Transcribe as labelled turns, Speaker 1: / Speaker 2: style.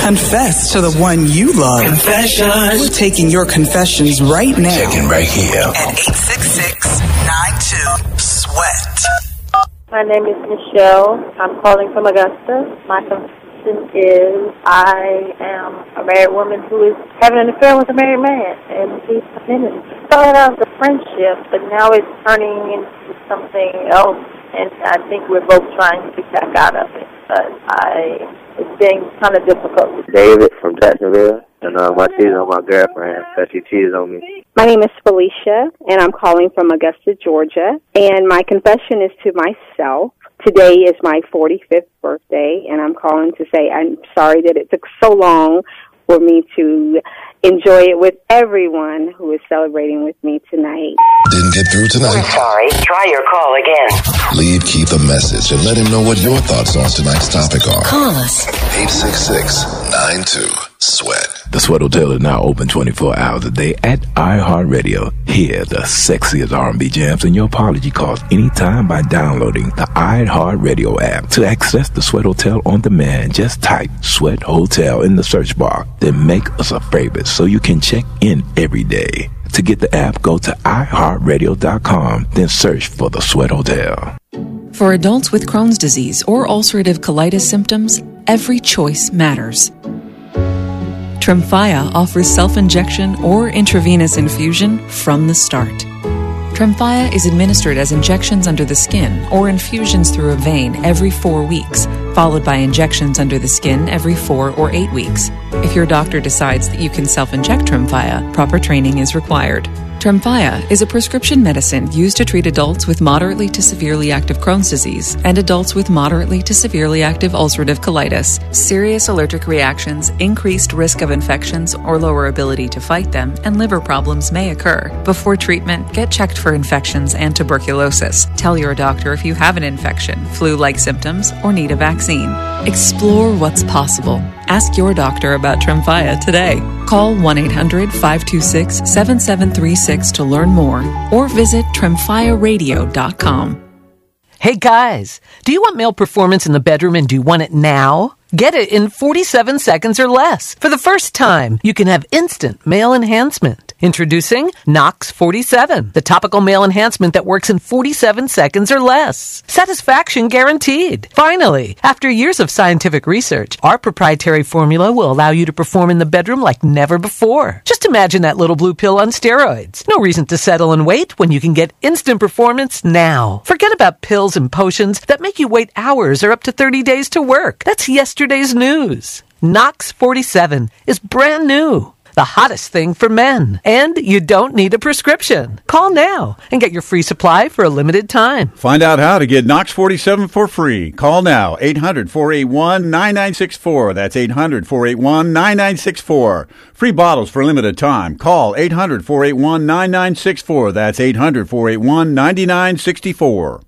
Speaker 1: Confess to the one you love.
Speaker 2: Confessions.
Speaker 1: We're taking your confessions right now.
Speaker 2: Checking right here.
Speaker 1: At 866-92-SWEAT.
Speaker 3: My name is Michelle. I'm calling from Augusta. My confession is I am a married woman who is having an affair with a married man, and he's committed. Started out as a friendship, but now it's turning into something else, and I think we're both trying to get back out of it. But it's being kind of difficult.
Speaker 4: David from Jacksonville, and I cheated on my girlfriend because she cheated on me.
Speaker 5: My name is Felicia, and I'm calling from Augusta, Georgia. And my confession is to myself. Today is my 45th birthday, and I'm calling to say I'm sorry that it took so long for me to enjoy it with everyone who is celebrating with me tonight.
Speaker 6: Didn't get through tonight?
Speaker 7: We're sorry. Try your call again.
Speaker 6: Leave Keith a message and let him know what your thoughts on tonight's topic are.
Speaker 7: Call us.
Speaker 6: 866-92-SWEAT.
Speaker 8: The Sweat Hotel is now open 24 hours a day at iHeartRadio. Hear the sexiest R&B jams in your apology calls anytime by downloading the iHeartRadio app. To access the Sweat Hotel on demand, just type Sweat Hotel in the search bar. Then make us a favorite so you can check in every day. To get the app, go to iHeartRadio.com, then search for the Sweat Hotel.
Speaker 9: For adults with Crohn's disease or ulcerative colitis symptoms, every choice matters. Tremfya offers self-injection or intravenous infusion from the start. Tremfya is administered as injections under the skin or infusions through a vein every 4 weeks, followed by injections under the skin every 4 or 8 weeks. If your doctor decides that you can self-inject Tremfya, proper training is required. Tremfya is a prescription medicine used to treat adults with moderately to severely active Crohn's disease and adults with moderately to severely active ulcerative colitis. Serious allergic reactions, increased risk of infections or lower ability to fight them, and liver problems may occur. Before treatment, get checked for infections and tuberculosis. Tell your doctor if you have an infection, flu-like symptoms, or need a vaccine. Explore what's possible. Ask your doctor about Tremfya today. Call 1-800-526-7736 to learn more or visit TremfyaRadio.com.
Speaker 10: Hey guys, do you want male performance in the bedroom and do you want it now? Get it in 47 seconds or less. For the first time, you can have instant male enhancement. Introducing Knox 47, the topical male enhancement that works in 47 seconds or less. Satisfaction guaranteed. Finally, after years of scientific research, our proprietary formula will allow you to perform in the bedroom like never before. Just imagine that little blue pill on steroids. No reason to settle and wait when you can get instant performance now. Forget about pills and potions that make you wait hours or up to 30 days to work. That's yesterday's news. Knox 47 is brand new. The hottest thing for men. And you don't need a prescription. Call now and get your free supply for a limited time.
Speaker 11: Find out how to get Knox 47 for free. Call now. 800-481-9964. That's 800-481-9964. Free bottles for a limited time. Call 800-481-9964. That's 800-481-9964.